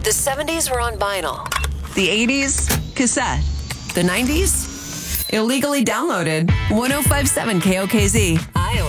The 70s were on vinyl. The 80s, cassette. The 90s? Illegally downloaded. 1057 KOKZ.